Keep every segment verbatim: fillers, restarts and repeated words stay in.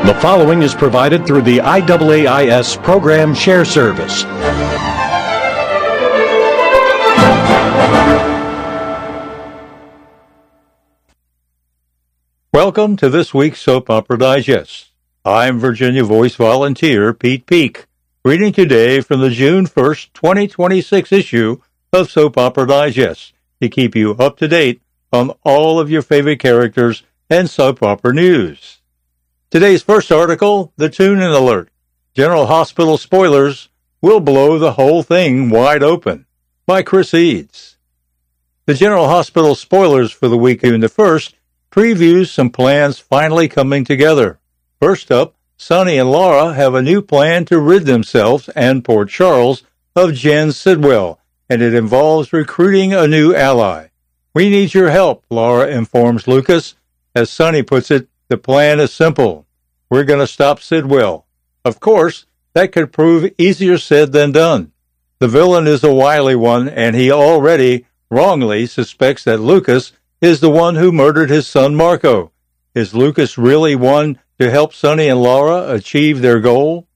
The following is provided through the I A A I S Program Share Service. Welcome to this week's Soap Opera Digest. I'm Virginia Voice volunteer Pete Peak, reading today from the June first, twenty twenty-six issue of Soap Opera Digest to keep you up to date on all of your favorite characters and soap opera news. Today's first article, The Tune-In Alert. General Hospital spoilers will blow the whole thing wide open, by Chris Eads. The General Hospital spoilers for the week of June the first previews some plans finally coming together. First up, Sonny and Laura have a new plan to rid themselves and Port Charles of Jen Sidwell, and it involves recruiting a new ally. We need your help, Laura informs Lucas. As Sonny puts it, the plan is simple. We're going to stop Sidwell. Of course, that could prove easier said than done. The villain is a wily one, and he already wrongly suspects that Lucas is the one who murdered his son Marco. Is Lucas really one to help Sonny and Laura achieve their goal?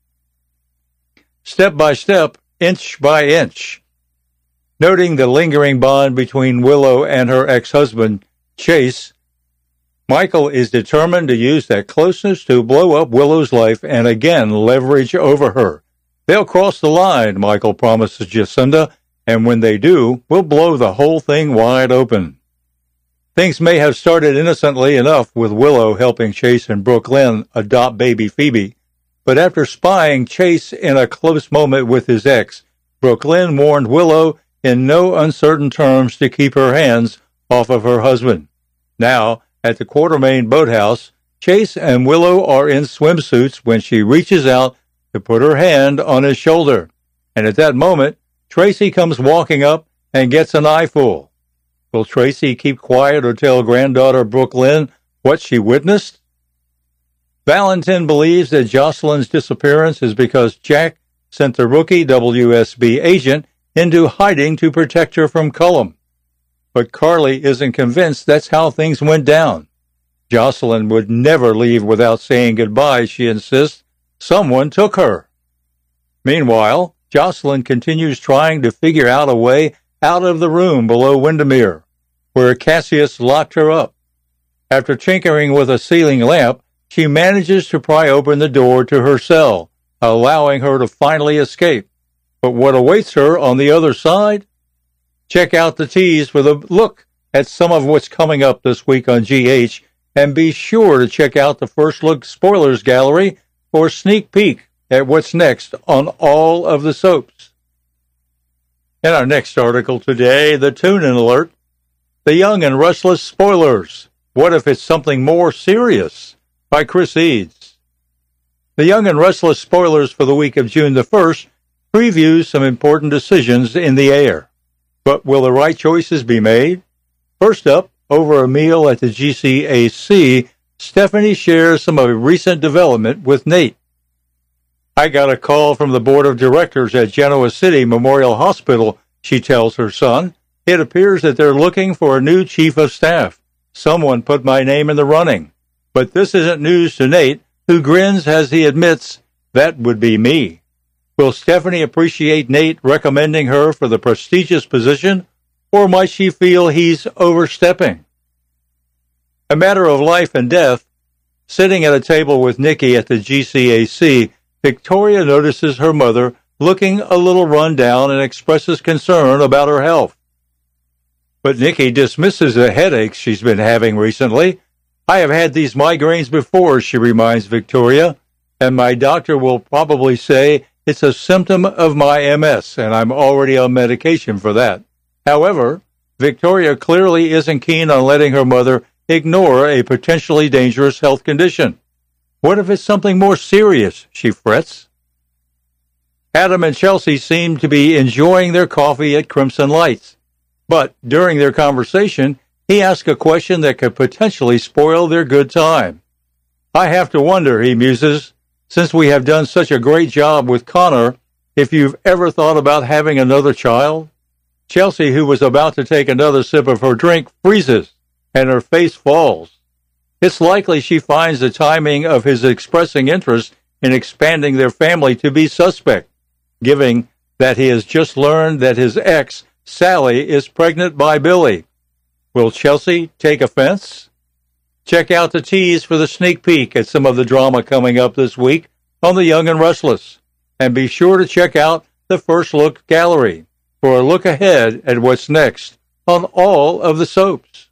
Step by step, inch by inch. Noting the lingering bond between Willow and her ex-husband, Chase, Michael is determined to use that closeness to blow up Willow's life and again leverage over her. They'll cross the line, Michael promises Jacinda, and when they do, we'll blow the whole thing wide open. Things may have started innocently enough with Willow helping Chase and Brooklyn adopt baby Phoebe, but after spying Chase in a close moment with his ex, Brooklyn warned Willow in no uncertain terms to keep her hands off of her husband. Now, at the Quartermain boathouse, Chase and Willow are in swimsuits when she reaches out to put her hand on his shoulder. And at that moment, Tracy comes walking up and gets an eyeful. Will Tracy keep quiet or tell granddaughter Brooklyn what she witnessed? Valentin believes that Jocelyn's disappearance is because Jack sent the rookie W S B agent into hiding to protect her from Cullum. But Carly isn't convinced that's how things went down. Jocelyn would never leave without saying goodbye, she insists. Someone took her. Meanwhile, Jocelyn continues trying to figure out a way out of the room below Windermere, where Cassius locked her up. After tinkering with a ceiling lamp, she manages to pry open the door to her cell, allowing her to finally escape. But what awaits her on the other side? Check out the tease for the look at some of what's coming up this week on G H, and be sure to check out the First Look Spoilers Gallery for a sneak peek at what's next on all of the soaps. In our next article today, the Tune-In Alert, The Young and Restless Spoilers. What if it's something more serious? By Chris Eads. The Young and Restless Spoilers for the week of June the first previews some important decisions in the air. But will the right choices be made? First up, over a meal at the G C A C, Stephanie shares some of a recent development with Nate. I got a call from the board of directors at Genoa City Memorial Hospital, she tells her son. It appears that they're looking for a new chief of staff. Someone put my name in the running. But this isn't news to Nate, who grins as he admits, that would be me. Will Stephanie appreciate Nate recommending her for the prestigious position, or might she feel he's overstepping? A matter of life and death, sitting at a table with Nikki at the G C A C, Victoria notices her mother looking a little run down and expresses concern about her health. But Nikki dismisses the headaches she's been having recently. I have had these migraines before, she reminds Victoria, and my doctor will probably say it's a symptom of my M S, and I'm already on medication for that. However, Victoria clearly isn't keen on letting her mother ignore a potentially dangerous health condition. What if it's something more serious, she frets. Adam and Chelsea seem to be enjoying their coffee at Crimson Lights, but during their conversation, he asks a question that could potentially spoil their good time. I have to wonder, he muses, since we have done such a great job with Connor, if you've ever thought about having another child. Chelsea, who was about to take another sip of her drink, freezes, and her face falls. it's likely she finds the timing of his expressing interest in expanding their family to be suspect, given that he has just learned that his ex, Sally, is pregnant by Billy. Will Chelsea take offense? Check out the tease for the sneak peek at some of the drama coming up this week on The Young and Restless. And be sure to check out the First Look Gallery for a look ahead at what's next on all of the soaps.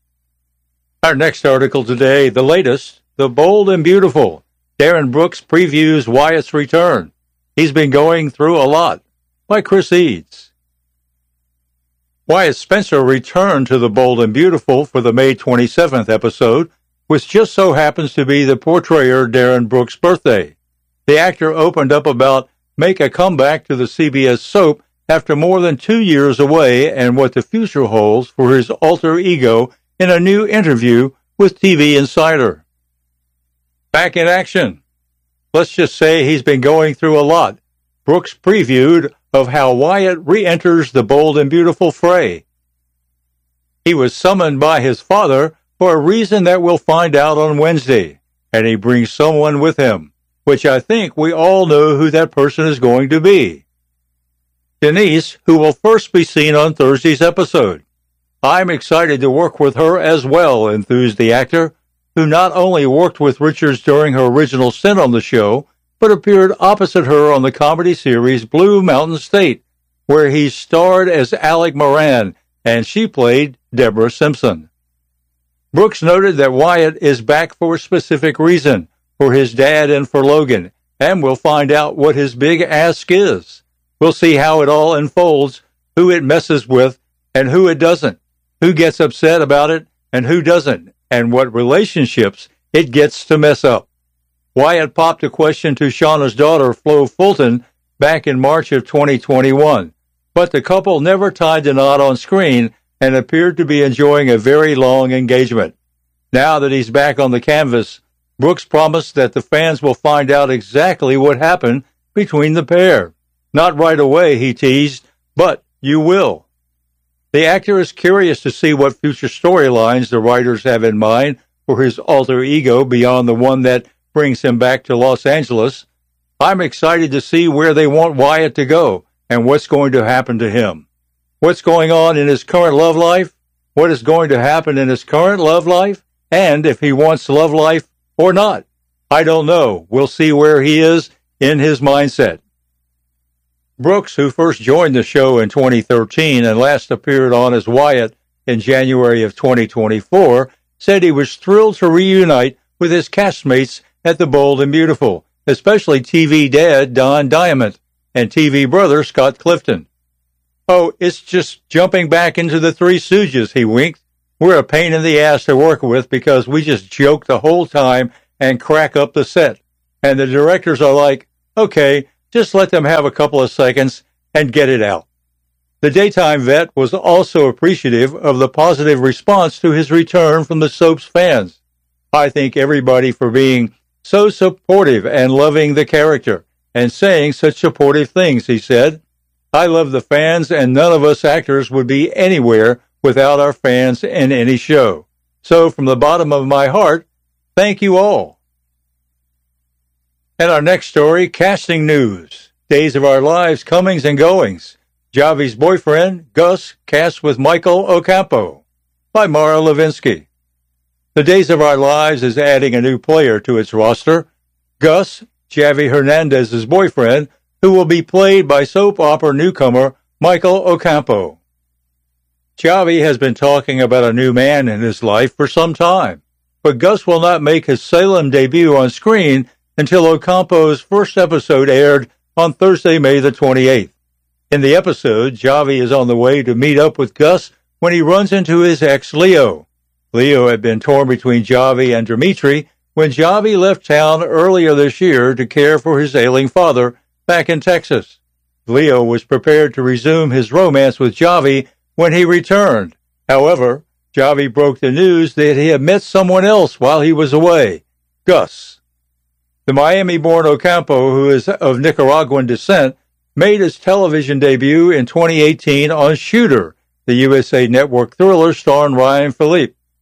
Our next article today, the latest, The Bold and Beautiful. Darren Brooks previews Wyatt's return. He's been going through a lot, by Chris Eads. Wyatt Spencer returned to The Bold and Beautiful for the May twenty-seventh episode, which just so happens to be the portrayer Darren Brooks' birthday. The actor opened up about make a comeback to the C B S soap after more than two years away and what the future holds for his alter ego in a new interview with T V Insider. Back in action. Let's just say he's been going through a lot. Brooks previewed of how Wyatt re-enters the Bold and Beautiful fray. He was summoned by his father for a reason that we'll find out on Wednesday, and he brings someone with him, which I think we all know who that person is going to be. Denise, who will first be seen on Thursday's episode. I'm excited to work with her as well, enthused the actor, who not only worked with Richards during her original stint on the show, but appeared opposite her on the comedy series Blue Mountain State, where he starred as Alec Moran, and she played Deborah Simpson. Brooks noted that Wyatt is back for a specific reason, for his dad and for Logan, and we'll find out what his big ask is. We'll see how it all unfolds, who it messes with, and who it doesn't, who gets upset about it, and who doesn't, and what relationships it gets to mess up. Wyatt popped a question to Shauna's daughter, Flo Fulton, back in March of twenty twenty-one, but the couple never tied the knot on screen and appeared to be enjoying a very long engagement. Now that he's back on the canvas, Brooks promised that the fans will find out exactly what happened between the pair. Not right away, he teased, but you will. The actor is curious to see what future storylines the writers have in mind for his alter ego beyond the one that brings him back to Los Angeles. I'm excited to see where they want Wyatt to go and what's going to happen to him. What's going on in his current love life, what is going to happen in his current love life, and if he wants love life or not. I don't know. We'll see where he is in his mindset. Brooks, who first joined the show in twenty thirteen and last appeared on as Wyatt in January of twenty twenty-four, said he was thrilled to reunite with his castmates at The Bold and Beautiful, especially T V dad Don Diamond and T V brother Scott Clifton. Oh, it's just jumping back into the Three Stooges, he winked. We're a pain in the ass to work with because we just joke the whole time and crack up the set. And the directors are like, okay, just let them have a couple of seconds and get it out. The daytime vet was also appreciative of the positive response to his return from the soap's fans. I thank everybody for being so supportive and loving the character and saying such supportive things, he said. I love the fans, and none of us actors would be anywhere without our fans in any show. So from the bottom of my heart, thank you all. And our next story, casting news. Days of Our Lives comings and goings. Javi's boyfriend, Gus, cast with Michael Ocampo, by Mara Levinsky. The Days of Our Lives is adding a new player to its roster, Gus, Javi Hernandez's boyfriend, who will be played by soap opera newcomer Michael Ocampo. Javi has been talking about a new man in his life for some time, but Gus will not make his Salem debut on screen until Ocampo's first episode aired on Thursday, May the twenty-eighth. In the episode, Javi is on the way to meet up with Gus when he runs into his ex, Leo. Leo had been torn between Javi and Dimitri when Javi left town earlier this year to care for his ailing father back in Texas. Leo was prepared to resume his romance with Javi when he returned. However, Javi broke the news that he had met someone else while he was away, Gus. The Miami-born Ocampo, who is of Nicaraguan descent, made his television debut in twenty eighteen on Shooter, the U S A Network thriller starring Ryan Phillippe.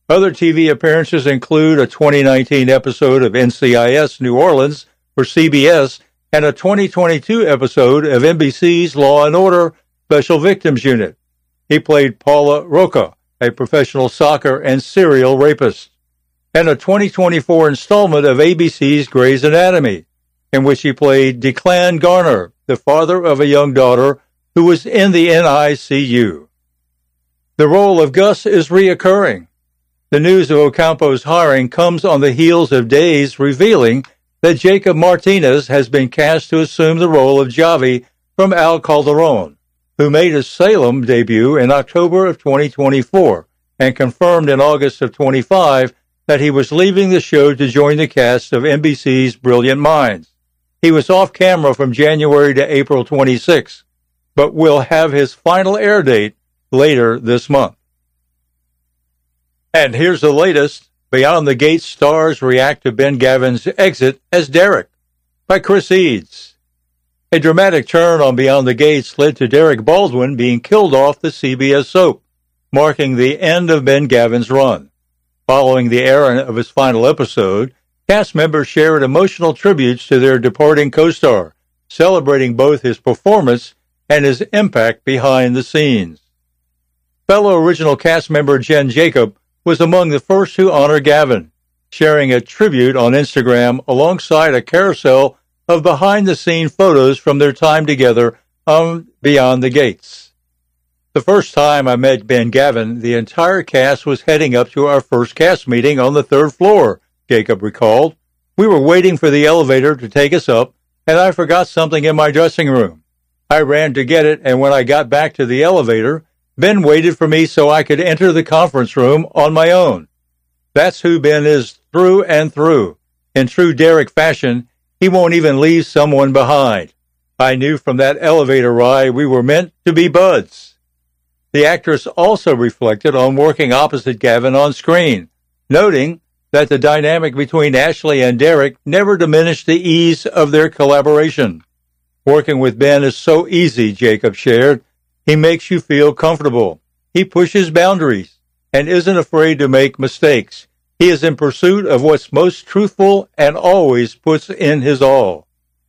Other T V appearances include a twenty nineteen episode of N C I S New Orleans for C B S and a twenty twenty-two episode of N B C's Law and Order Special Victims Unit. He played Paula Roca, a professional soccer and serial rapist, and a twenty twenty-four installment of A B C's Grey's Anatomy, in which he played Declan Garner, the father of a young daughter who was in the N I C U. The role of Gus is reoccurring. The news of Ocampo's hiring comes on the heels of days revealing that Jacob Martinez has been cast to assume the role of Javi from Al Calderon, who made his Salem debut in October of twenty twenty-four and confirmed in August of twenty-five that he was leaving the show to join the cast of N B C's Brilliant Minds. He was off camera from January to April twenty-sixth, but will have his final air date later this month. And here's the latest. Beyond the Gates stars react to Ben Gavin's exit as Derek by Chris Eads. A dramatic turn on Beyond the Gates led to Derek Baldwin being killed off the C B S soap, marking the end of Ben Gavin's run. Following the airing of his final episode, cast members shared emotional tributes to their departing co-star, celebrating both his performance and his impact behind the scenes. Fellow original cast member Jen Jacob was among the first to honor Gavin, sharing a tribute on Instagram alongside a carousel of behind-the-scene photos from their time together on Beyond the Gates. The first time I met Ben Gavin, the entire cast was heading up to our first cast meeting on the third floor, Jacob recalled. We were waiting for the elevator to take us up, and I forgot something in my dressing room. I ran to get it, and when I got back to the elevator, Ben waited for me so I could enter the conference room on my own. That's who Ben is through and through. In true Derek fashion, he won't even leave someone behind. I knew from that elevator ride we were meant to be buds. The actress also reflected on working opposite Gavin on screen, noting that the dynamic between Ashley and Derek never diminished the ease of their collaboration. Working with Ben is so easy, Jacob shared. He makes you feel comfortable. He pushes boundaries and isn't afraid to make mistakes. He is in pursuit of what's most truthful and always puts in his all.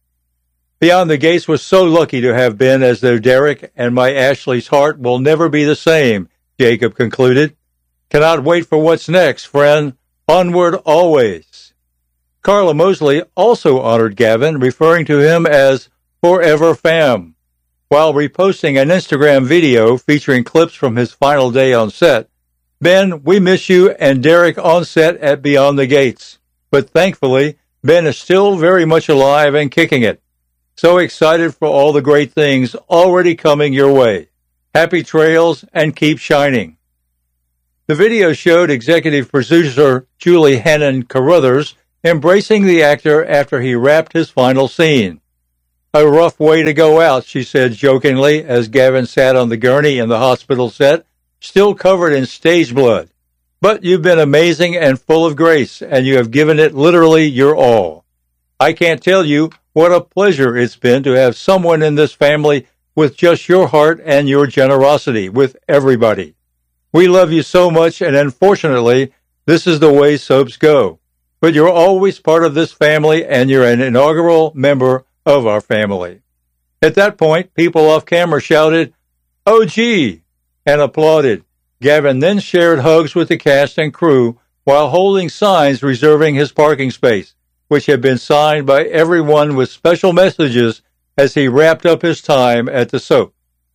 Beyond the Gates was so lucky to have Ben as their Derek, and my Ashley's heart will never be the same, Jacob concluded. Cannot wait for what's next, friend. Onward always. Carla Mosley also honored Gavin, referring to him as Forever Fam, while reposting an Instagram video featuring clips from his final day on set. Ben, we miss you and Derek on set at Beyond the Gates. But thankfully, Ben is still very much alive and kicking it. So excited for all the great things already coming your way. Happy trails and keep shining. The video showed executive producer Julie Hannon Carruthers embracing the actor after he wrapped his final scene. A rough way to go out, she said jokingly as Gavin sat on the gurney in the hospital set, still covered in stage blood. But you've been amazing and full of grace, and you have given it literally your all. I can't tell you what a pleasure it's been to have someone in this family with just your heart and your generosity with everybody. We love you so much, and unfortunately, this is the way soaps go. But you're always part of this family, and you're an inaugural member of our family. At that point, people off camera shouted, "Oh, gee," and applauded. Gavin then shared hugs with the cast and crew while holding signs reserving his parking space, which had been signed by everyone with special messages as he wrapped up his time at the soap.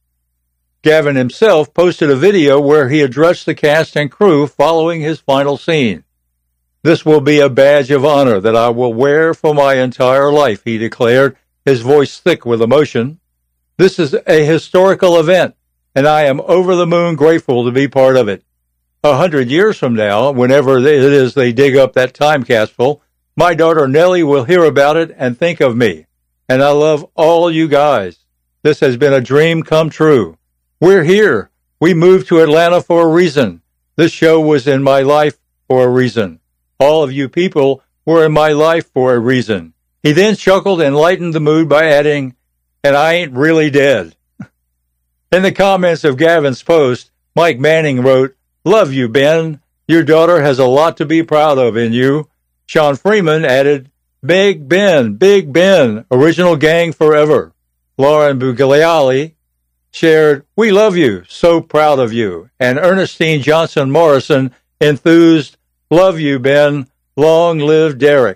Gavin himself posted a video where he addressed the cast and crew following his final scene. "This will be a badge of honor that I will wear for my entire life," he declared, his voice thick with emotion. "This is a historical event, and I am over the moon grateful to be part of it. A hundred years from now, whenever it is they dig up that time capsule, my daughter Nellie will hear about it and think of me. And I love all you guys. This has been a dream come true. We're here. We moved to Atlanta for a reason. This show was in my life for a reason. All of you people were in my life for a reason." He then chuckled and lightened the mood by adding, "And I ain't really dead." In the comments of Gavin's post, Mike Manning wrote, "Love you, Ben. Your daughter has a lot to be proud of in you. Sean Freeman added, Big Ben, Big Ben, original gang forever. Lauren Bugliali shared, We love you, so proud of you. And Ernestine Johnson Morrison enthused, Love you, Ben, long live Derek.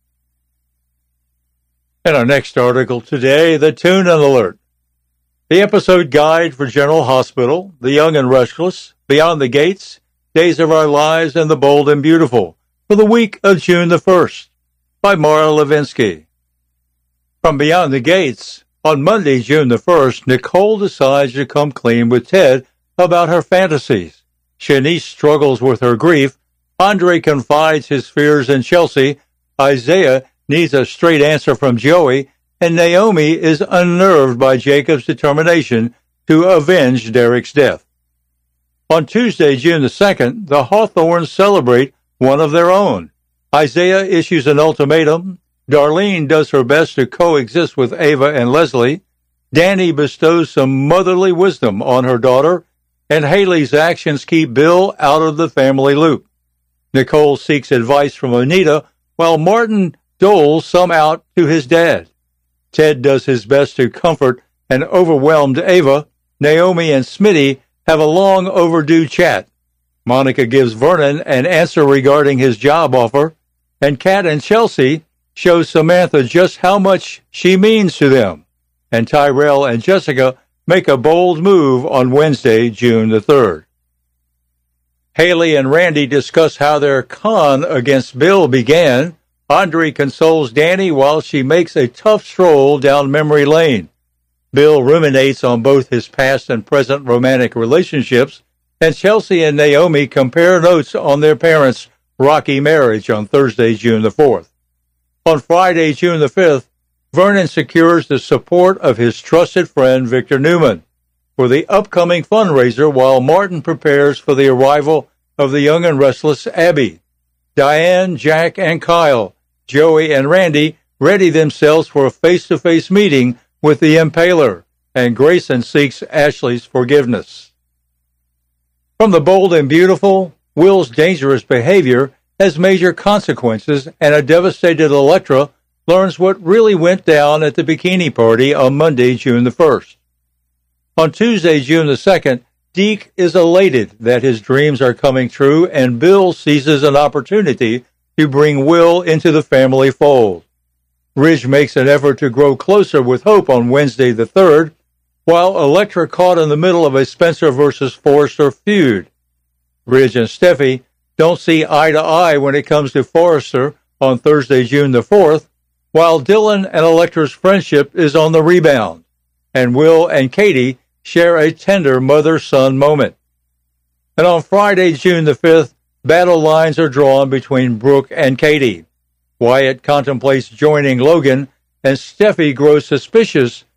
In our next article today, the Tune-In Alert. The episode guide for General Hospital, The Young and Restless, Beyond the Gates, Days of Our Lives, and The Bold and Beautiful for the week of June the first by Mara Levinsky. From Beyond the Gates, on Monday, June the first, Nicole decides to come clean with Ted about her fantasies. Shanice struggles with her grief. Andre confides his fears in Chelsea. Isaiah needs a straight answer from Joey. And Naomi is unnerved by Jacob's determination to avenge Derek's death. On Tuesday, June the second, the Hawthorns celebrate one of their own. Isaiah issues an ultimatum. Darlene does her best to coexist with Ava and Leslie. Danny bestows some motherly wisdom on her daughter. And Haley's actions keep Bill out of the family loop. Nicole seeks advice from Anita, while Martin doles some out to his dad. Ted does his best to comfort an overwhelmed Ava. Naomi and Smitty have a long overdue chat. Monica gives Vernon an answer regarding his job offer, and Kat and Chelsea show Samantha just how much she means to them. And Tyrell and Jessica make a bold move on Wednesday, June the third. Haley and Randy discuss how their con against Bill began. Andre consoles Danny while she makes a tough stroll down memory lane. Bill ruminates on both his past and present romantic relationships, and Chelsea and Naomi compare notes on their parents' rocky marriage on Thursday, June the fourth. On Friday, June the fifth, Vernon secures the support of his trusted friend Victor Newman for the upcoming fundraiser while Martin prepares for the arrival of the young and restless Abby. Diane, Jack, and Kyle, Joey, and Randy ready themselves for a face-to-face meeting with the Impaler, and Grayson seeks Ashley's forgiveness. From The Bold and Beautiful, Will's dangerous behavior has major consequences, and a devastated Elektra learns what really went down at the bikini party on Monday, June the first. On Tuesday, June the second, Deke is elated that his dreams are coming true, and Bill seizes an opportunity to bring Will into the family fold. Ridge makes an effort to grow closer with Hope on Wednesday the third, while Elektra caught in the middle of a Spencer versus Forrester feud. Ridge and Steffi don't see eye to eye when it comes to Forrester on Thursday, June the fourth, while Dylan and Elektra's friendship is on the rebound, and Will and Katie share a tender mother-son moment. And on Friday, June the fifth, battle lines are drawn between Brooke and Katie. Wyatt contemplates joining Logan, and Steffi grows suspicious